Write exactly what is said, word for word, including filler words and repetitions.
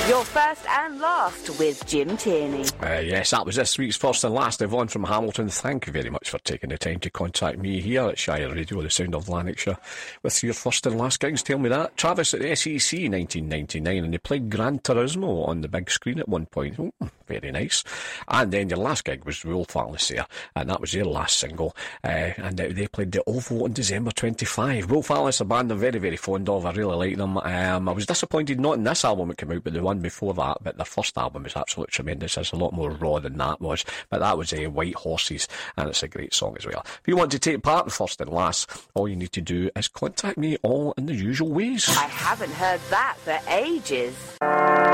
Your first and last with Jim Tierney. Uh, yes, that was this week's first and last. Yvonne from Hamilton, thank you very much for taking the time to contact me here at Shire Radio, the sound of Lanarkshire, with your first and last gigs. Tell me that. Travis at the S E C nineteen ninety-nine, and they played Gran Turismo on the big screen at one point. Oh, very nice. And then your last gig was Wolf Alice there, and that was their last single. Uh, and they played the OVO on December twenty-fifth. Wolf Alice, a band I'm very, very fond of. I really like them. Um, I was disappointed not in this album that came out, but the one before that. But their first album is absolutely tremendous. It's a lot more raw than that was. But that was uh, White Horses, and it's a great song as well. If you want to take part in first and last, all you need to do is contact me all in the usual ways. I haven't heard that for ages.